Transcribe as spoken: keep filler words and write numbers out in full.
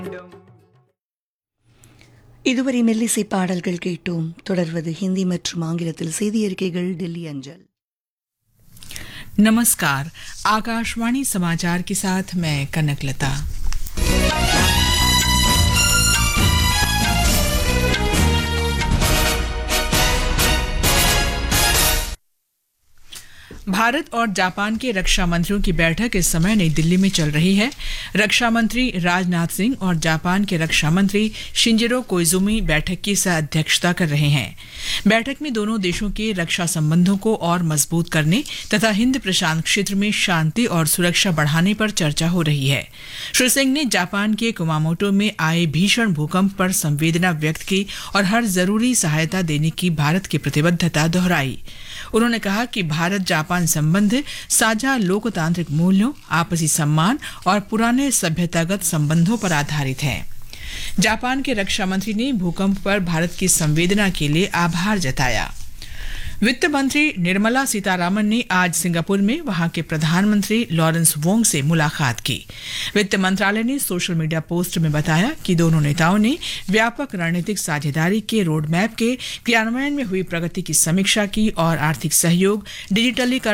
இதுவரை மெல்லிசை பாடல்கள் கேட்டோம். தொடர்வது ஹிந்தி மற்றும் ஆங்கிலத்தில் செய்தி அறிக்கைகள் दिल्ली अंजल। नमस्कार, आकाशवाणी समाचार के साथ मैं कनकलता। भारत और जापान के रक्षा मंत्रियों की बैठक इस समय नई दिल्ली में चल रही है। रक्षा मंत्री राजनाथ सिंह और जापान के रक्षा मंत्री शिंजिरो कोइजुमी बैठक की सह अध्यक्षता कर रहे हैं। बैठक में दोनों देशों के रक्षा संबंधों को और मजबूत करने तथा हिंद प्रशांत क्षेत्र में शांति और सुरक्षा बढ़ाने पर चर्चा हो रही है। श्री सिंह ने जापान के कुमामोटो में आए भीषण भूकंप पर संवेदना व्यक्त की और हर जरूरी सहायता देने की भारत की प्रतिबद्धता दोहराई। उन्होंने कहा कि भारत जापान संबंध साझा लोकतांत्रिक मूल्यों, आपसी सम्मान और पुराने सभ्यतागत संबंधों पर आधारित है। जापान के रक्षा मंत्री ने भूकंप पर भारत की संवेदना के लिए आभार जताया। वित्त मंत्री निर्मला सीतारामन ने आज सिंगापुर में वहां के प्रधानमंत्री लॉरेंस वोंग से मुलाकात की। वित्त मंत्रालय ने सोशल मीडिया पोस्ट में बताया कि दोनों नेताओं ने व्यापक रणनीतिक साझेदारी के रोड मैप के क्रियान्वयन में हुई प्रगति की समीक्षा की और आर्थिक सहयोग, डिजिटलीकरण